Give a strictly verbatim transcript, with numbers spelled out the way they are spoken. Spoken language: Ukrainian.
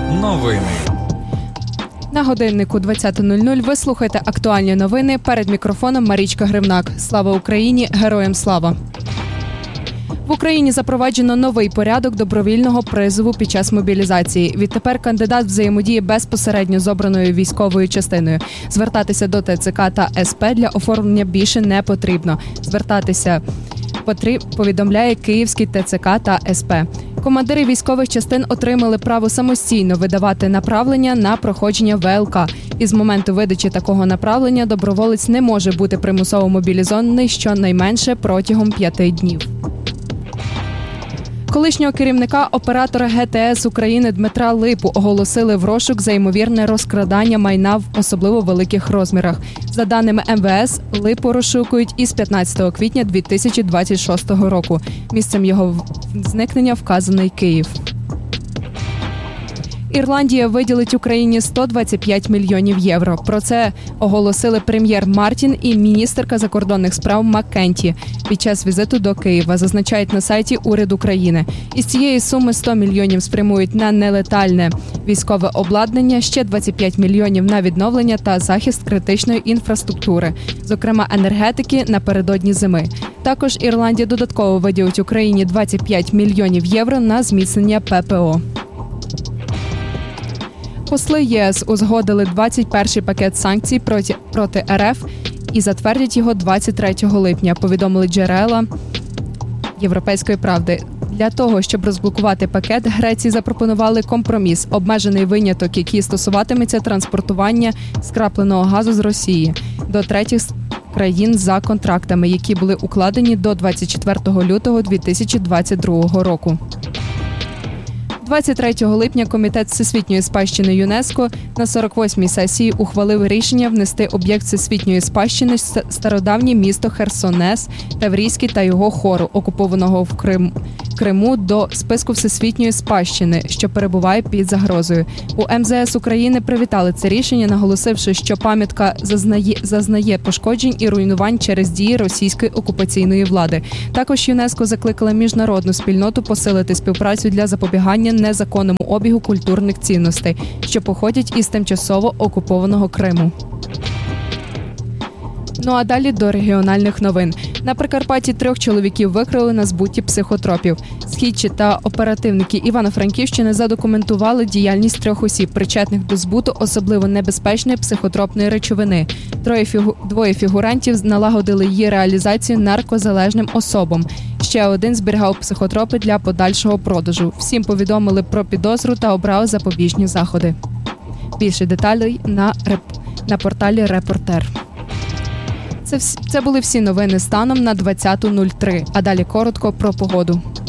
Новини. На годиннику двадцята нуль нуль ви слухаєте актуальні новини. Перед мікрофоном Марічка Гривнак. Слава Україні! Героям слава! В Україні запроваджено новий порядок добровільного призову під час мобілізації. Відтепер кандидат взаємодіє безпосередньо з обраною військовою частиною. Звертатися до ТЦК та СП для оформлення більше не потрібно. Звертатися потрібно, повідомляє Київський ТЦК та СП. Командири військових частин отримали право самостійно видавати направлення на проходження ВЛК. І з моменту видачі такого направлення доброволець не може бути примусово мобілізований щонайменше протягом п'яти днів. Колишнього керівника оператора ГТС України Дмитра Липу оголосили в розшук за ймовірне розкрадання майна в особливо великих розмірах. За даними ем ве ес, Липу розшукують із п'ятнадцятого квітня дві тисячі двадцять шостого року. Місцем його зникнення вказаний Київ. Ірландія виділить Україні сто двадцять п'ять мільйонів євро. Про це оголосили прем'єр Мартін і міністерка закордонних справ Маккенті під час візиту до Києва, зазначають на сайті уряду країни. Із цієї суми сто мільйонів спрямують на нелетальне військове обладнання, ще двадцять п'ять мільйонів на відновлення та захист критичної інфраструктури, зокрема енергетики, напередодні зими. Також Ірландія додатково виділить Україні двадцять п'ять мільйонів євро на зміцнення пе пе о. Посли ЄС узгодили двадцять перший пакет санкцій проти, проти ер еф і затвердять його двадцять третього липня, повідомили джерела Європейської правди. Для того, щоб розблокувати пакет, Греції запропонували компроміс – обмежений виняток, який стосуватиметься транспортування скрапленого газу з Росії до третіх країн за контрактами, які були укладені до двадцять четвертого лютого дві тисячі двадцять другого року. двадцять третього липня Комітет Всесвітньої спадщини ЮНЕСКО на сорок восьмій сесії ухвалив рішення внести об'єкт всесвітньої спадщини стародавнє місто Херсонес Таврійський та його хору, окупованого в Крим, Криму, до списку всесвітньої спадщини, що перебуває під загрозою. У ем зе ес України привітали це рішення, наголосивши, що пам'ятка зазнає, зазнає пошкоджень і руйнувань через дії російської окупаційної влади. Також ЮНЕСКО закликала міжнародну спільноту посилити співпрацю для запобігання незаконному обігу культурних цінностей, що походять із тимчасово окупованого Криму. Ну а далі до регіональних новин. На Прикарпатті трьох чоловіків викрили на збутті психотропів. Слідчі та оперативники Івано-Франківщини задокументували діяльність трьох осіб, причетних до збуту особливо небезпечної психотропної речовини. Троє фігу... Двоє фігурантів налагодили її реалізацію наркозалежним особам. Ще один зберігав психотропи для подальшого продажу. Всім повідомили про підозру та обрали запобіжні заходи. Більше деталей на, реп... на порталі «Репортер». Це, вс... Це були всі новини станом на двадцяту нуль три, а далі коротко про погоду.